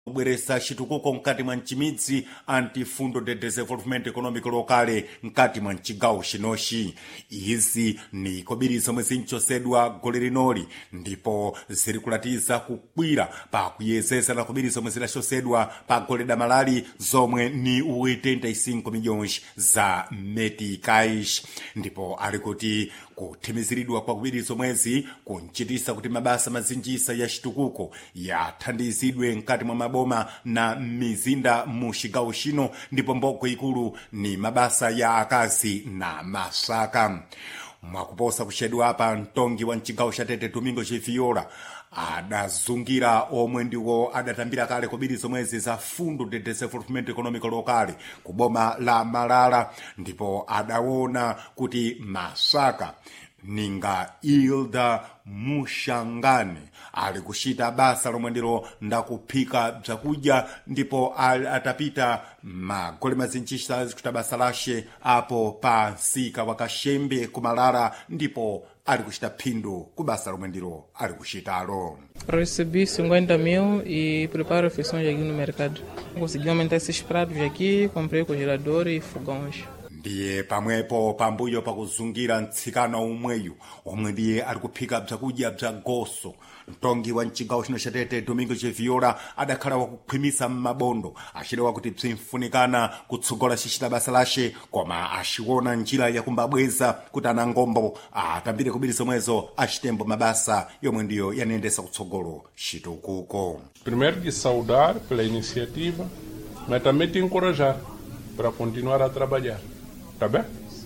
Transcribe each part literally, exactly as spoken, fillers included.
kubweresa chitukuko mkati mwa mchimidzi anti-fundo de desenvolvimento econômico locale mkati mwa mchigawo chinochi. Izi ni kobiri zomwe zinchosedwa gole linoli ndipo ziri kulatiza kukwira pa kuyezesa na kobiri zomwe zidachosedwa pa gole damalali zomwe ni oitenta e cinco milhões za meticais. Ndipo ali kuti kuthimiziridwa kwa kubiri zomwezi kunchitisa kuti mabasa mazinjisa ya chitukuko yathandizidwe mkati mwa maboma na mizinda mu chigawo chino, ndipo mboko ikulu ni mabasa ya akazi na masaka. Mwakuposa kuchedwa apa mtongi wa mchigawo cha Tete Domingo Chiviola adazungira omwe ndiwo adatambira kale kobiri zomwezi za fundo de desenvolvimento econômico locale kuboma la Malala, ndipo adawona kuti masaka ninga Ilda Mushangane ali kushita basa lomwe ndilo ndakuphika bzakudya, ndipo atapita magole mazinjisa kuti basa lashe apo pa nsika wa Kashembe kumalala, ndipo ali kushita phindu kubasa lomwe ndilo ali kushitalo. Recebi cinquenta mil e preparo refeições aqui no mercado. Consegui aumentar esses pratos aqui, comprei congelador e fogões. Ndiye pamwepo pambuyo pakuzungira mtsikana umweyu omwe ndiye ali kuphika bzakudya bza goso. Mtongi wa mchigawo chino cha Tete Domingo Chiviola adakhala wakukhwimisa m'mabondo achilewa kuti bzimfunikana kutsogola chichita basa lashe, koma achiona njira yakumbabweza kuti anangombo atambire kubiri zomwezo achitembo mabasa yomwe ndiyo yanendesa kutsogolo chitukuko. Primeiro de saudar pela iniciativa, mas também te encorajar para continuar a trabalhar. Tá bem?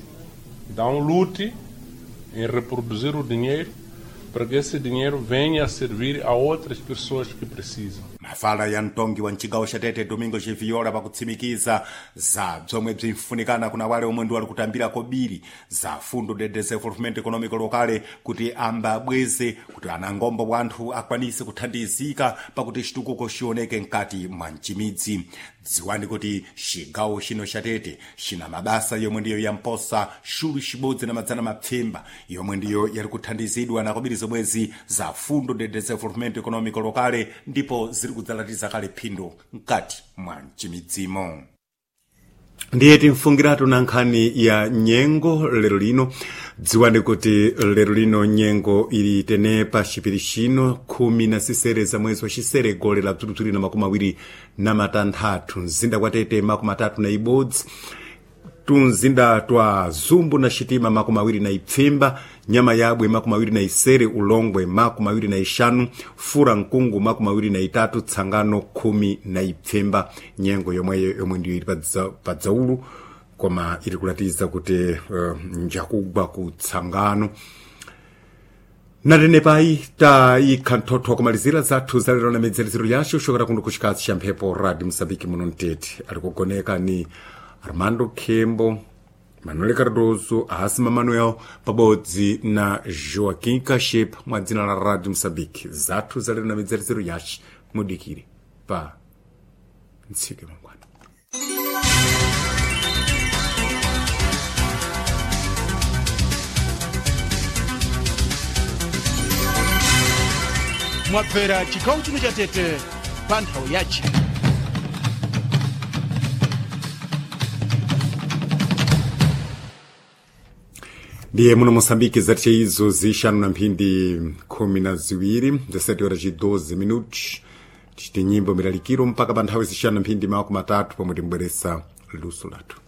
Então lute em reproduzir o dinheiro para que esse dinheiro venha a servir a outras pessoas que precisam. Mafala ya mtongi wa mchigawo cha Tete Domingo Chiviola pakutsimikiza za bzomwe bzimfunikana kuna wale omwe ndi wali kutambira kobiri za fundo de desenvolvimento econômico locale kuti ambabweze kuti anangombo wanthu akwanise kuthandizika pakuti chitukuko chioneke mkati mwa mchimidzi. Dziwani kuti chigawo chino cha Tete china mabasa yomwe ndiyo yamposa shulu chibodzi na madzana mapfemba yomwe ndiyo yali kuthandizidwa na kobiri zomwezi za fundo de desenvolvimento econômico locale, ndipo ziri kudzalatiza kale phindu mkati mwa mchimidzimo. Ndiye timfungiratu na nkhani ya nyengo lero lino. Dziwani kuti lero lino nyengo ili tene pa chipiri chino khumi na sisere za mwezi wa chisere gole la bzulubzuli na makumi awiri na matanthatu. Mzinda kwa Tete makumi atatu na ibodzi, tunzinda twa Zumbu na Chitima makumi awiri na ipfimba, Nyama Yabwe makumi awiri na isere, Ulongwe makumi awiri na ishanu, Fura Nkungu makumi awiri na itatu, Tsangano khumi na ipfimba. Nyengo yomweyo yomwe ndiyo ili padzaulu koma ili kulatiza kuti uh, njakugwa ku Tsangano. Natene pai ta ikanthotho kumalizira zathu zalero na medzerezero yacho shokera kundu kuchikatsi cha mphepo Radio Msambiki muno Mtete. Alikugoneka ni Armando Kembo, Manuel Cardoso, Asma Manuel, pabodzi na Joaquim Kashep mwa dzina la Radio Msambiki. Zathu zalero na medzerezero yacho mudikiri pa ntsike mangwana. Mwapfera chikawu chino cha Tete pa nthawi yace. Ndiye muno Moçambique zatiche izo zixanu na mphindi khumi na ziwiri, dezessete horas e doze minutos. Tite nyimbo milalikiro mpaka pa nthawi zixanu na mphindi makumi atatu pomwe timbweresa luso lathu.